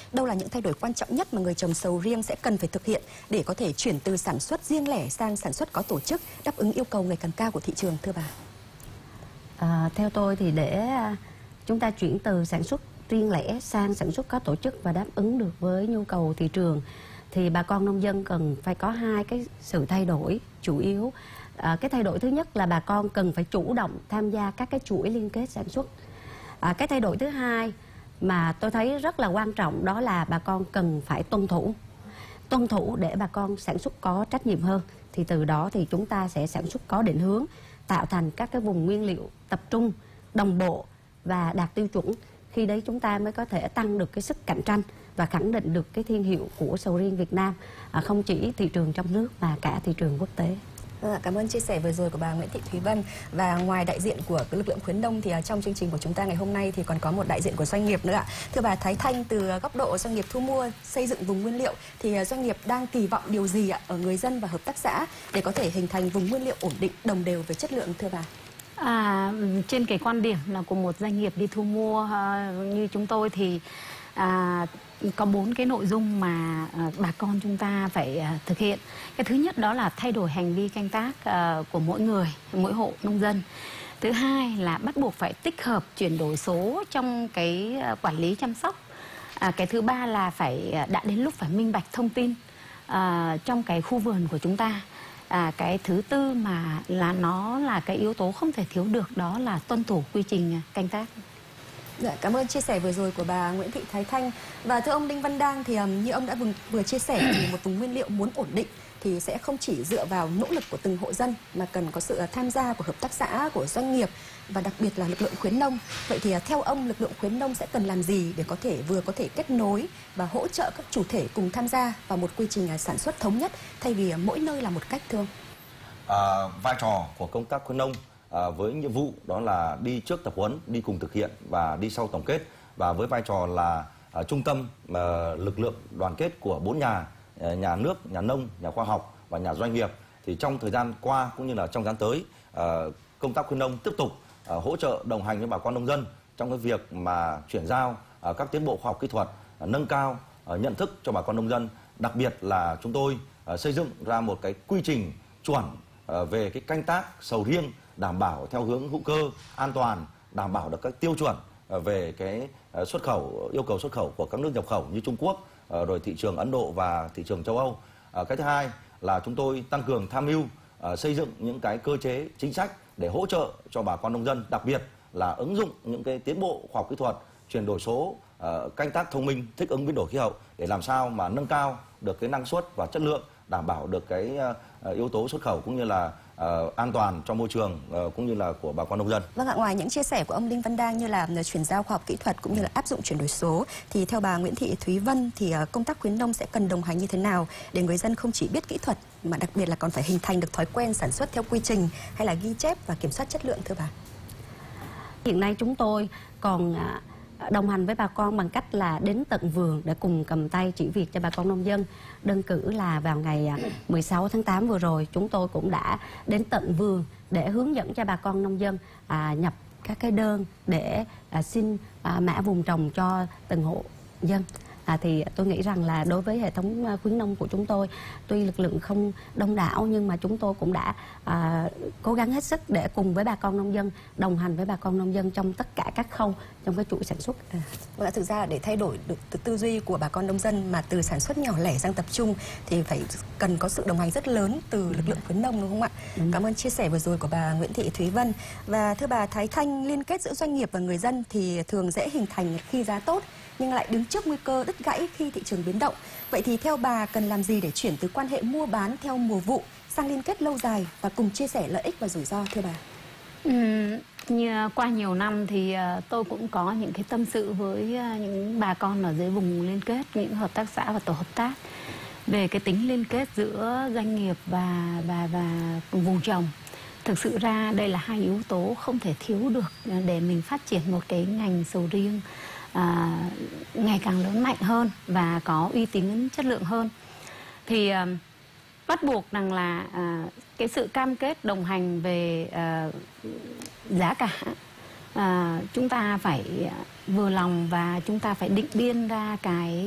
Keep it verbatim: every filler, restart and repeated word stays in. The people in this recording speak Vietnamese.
đâu là những thay đổi quan trọng nhất mà người trồng sầu riêng sẽ cần phải thực hiện để có thể chuyển từ sản xuất riêng lẻ sang sản xuất có tổ chức, đáp ứng yêu cầu ngày càng cao của thị trường, thưa bà? À, theo tôi thì để chúng ta chuyển từ sản xuất riêng lẻ sang sản xuất có tổ chức và đáp ứng được với nhu cầu thị trường thì bà con nông dân cần phải có hai cái sự thay đổi chủ yếu. À, cái thay đổi thứ nhất là bà con cần phải chủ động tham gia các cái chuỗi liên kết sản xuất. À, cái thay đổi thứ hai mà tôi thấy rất là quan trọng đó là bà con cần phải tuân thủ tuân thủ để bà con sản xuất có trách nhiệm hơn, thì từ đó thì chúng ta sẽ sản xuất có định hướng, tạo thành các cái vùng nguyên liệu tập trung, đồng bộ và đạt tiêu chuẩn. Khi đấy chúng ta mới có thể tăng được cái sức cạnh tranh và khẳng định được cái thương hiệu của sầu riêng Việt Nam, à, không chỉ thị trường trong nước mà cả thị trường quốc tế. À, cảm ơn chia sẻ vừa rồi của bà Nguyễn Thị Thúy Vân. Và ngoài đại diện của cái lực lượng khuyến nông thì uh, trong chương trình của chúng ta ngày hôm nay thì còn có một đại diện của doanh nghiệp nữa ạ. Thưa bà Thái Thanh, từ góc độ doanh nghiệp thu mua, xây dựng vùng nguyên liệu thì uh, doanh nghiệp đang kỳ vọng điều gì ạ ở người dân và hợp tác xã để có thể hình thành vùng nguyên liệu ổn định, đồng đều về chất lượng, thưa bà? À, trên cái quan điểm là của một doanh nghiệp đi thu mua uh, như chúng tôi thì à, có bốn cái nội dung mà à, bà con chúng ta phải à, thực hiện. Cái thứ nhất đó là thay đổi hành vi canh tác à, của mỗi người, mỗi hộ nông dân. Thứ hai là bắt buộc phải tích hợp chuyển đổi số trong cái à, quản lý chăm sóc. À, cái thứ ba là phải à, đã đến lúc phải minh bạch thông tin à, trong cái khu vườn của chúng ta. À, cái thứ tư mà là nó là cái yếu tố không thể thiếu được đó là tuân thủ quy trình canh tác. Dạ, cảm ơn chia sẻ vừa rồi của bà Nguyễn Thị Thái Thanh. Và thưa ông Đinh Văn Đang thì um, như ông đã vừa, vừa chia sẻ thì một vùng nguyên liệu muốn ổn định thì sẽ không chỉ dựa vào nỗ lực của từng hộ dân mà cần có sự tham gia của hợp tác xã, của doanh nghiệp và đặc biệt là lực lượng khuyến nông. Vậy thì theo ông, lực lượng khuyến nông sẽ cần làm gì để có thể vừa có thể kết nối và hỗ trợ các chủ thể cùng tham gia vào một quy trình sản xuất thống nhất thay vì mỗi nơi là một cách, thưa ông? À, vai trò của công tác khuyến nông À, với nhiệm vụ đó là đi trước tập huấn, đi cùng thực hiện và đi sau tổng kết, và với vai trò là à, trung tâm à, lực lượng đoàn kết của bốn nhà, à, nhà nước, nhà nông, nhà khoa học và nhà doanh nghiệp, thì trong thời gian qua cũng như là trong thời gian tới, à, công tác khuyến nông tiếp tục à, hỗ trợ đồng hành với bà con nông dân trong cái việc mà chuyển giao à, các tiến bộ khoa học kỹ thuật, à, nâng cao à, nhận thức cho bà con nông dân. Đặc biệt là chúng tôi à, xây dựng ra một cái quy trình chuẩn à, về cái canh tác sầu riêng, đảm bảo theo hướng hữu cơ, an toàn, đảm bảo được các tiêu chuẩn về cái xuất khẩu, yêu cầu xuất khẩu của các nước nhập khẩu như Trung Quốc, rồi thị trường Ấn Độ và thị trường châu Âu. Cái thứ hai là chúng tôi tăng cường tham mưu xây dựng những cái cơ chế chính sách để hỗ trợ cho bà con nông dân, đặc biệt là ứng dụng những cái tiến bộ khoa học kỹ thuật, chuyển đổi số, canh tác thông minh, thích ứng biến đổi khí hậu để làm sao mà nâng cao được cái năng suất và chất lượng, đảm bảo được cái yếu tố xuất khẩu cũng như là Uh, an toàn cho môi trường uh, cũng như là của bà con nông dân. Vâng ạ, ngoài những chia sẻ của ông Đinh Văn Đang như là chuyển giao khoa học kỹ thuật cũng như là áp dụng chuyển đổi số thì theo bà Nguyễn Thị Thúy Vân thì uh, công tác khuyến nông sẽ cần đồng hành như thế nào để người dân không chỉ biết kỹ thuật mà đặc biệt là còn phải hình thành được thói quen sản xuất theo quy trình hay là ghi chép và kiểm soát chất lượng, thưa bà? Hiện nay chúng tôi còn uh, đồng hành với bà con bằng cách là đến tận vườn để cùng cầm tay chỉ việc cho bà con nông dân. Đơn cử là vào ngày mười sáu tháng tám vừa rồi, chúng tôi cũng đã đến tận vườn để hướng dẫn cho bà con nông dân à, nhập các cái đơn để à, xin à, mã vùng trồng cho từng hộ dân. À, thì tôi nghĩ rằng là đối với hệ thống khuyến nông của chúng tôi, tuy lực lượng không đông đảo nhưng mà chúng tôi cũng đã à, cố gắng hết sức để cùng với bà con nông dân, đồng hành với bà con nông dân trong tất cả các khâu trong cái chuỗi sản xuất. À. Và thực ra để thay đổi được từ tư duy của bà con nông dân mà từ sản xuất nhỏ lẻ sang tập trung thì phải cần có sự đồng hành rất lớn từ lực lượng khuyến nông, đúng không ạ? Ừ. Cảm ơn chia sẻ vừa rồi của bà Nguyễn Thị Thúy Vân. Và thưa bà Thái Thanh, liên kết giữa doanh nghiệp và người dân thì thường dễ hình thành khi giá tốt nhưng lại đứng trước nguy cơ đứt gãy khi thị trường biến động. Vậy thì theo bà cần làm gì để chuyển từ quan hệ mua bán theo mùa vụ sang liên kết lâu dài và cùng chia sẻ lợi ích và rủi ro, thưa bà? Ừ, như qua nhiều năm thì uh, tôi cũng có những cái tâm sự với uh, những bà con ở dưới vùng liên kết, những hợp tác xã và tổ hợp tác về cái tính liên kết giữa doanh nghiệp và và và vùng trồng. Thực sự ra đây là hai yếu tố không thể thiếu được để mình phát triển một cái ngành sầu riêng À, ngày càng lớn mạnh hơn và có uy tín chất lượng hơn. Thì à, bắt buộc rằng là à, cái sự cam kết đồng hành về à, giá cả à, chúng ta phải vừa lòng và chúng ta phải định biên ra cái